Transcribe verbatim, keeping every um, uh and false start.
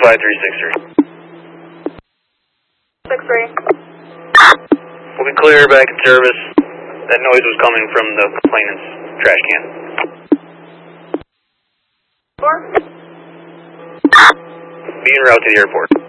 five three six three. six three. We'll be clear back in service. That noise was coming from the complainant's trash can. Four. Be en route to the airport.